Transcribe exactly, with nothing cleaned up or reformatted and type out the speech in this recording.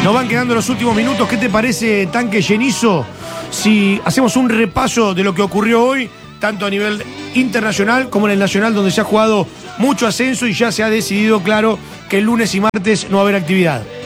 Nos van quedando los últimos minutos. ¿Qué te parece, Tanque Llenizo, si hacemos un repaso de lo que ocurrió hoy, tanto a nivel internacional como en el nacional, donde se ha jugado mucho ascenso y ya se ha decidido, claro, que el lunes y martes no va a haber actividad?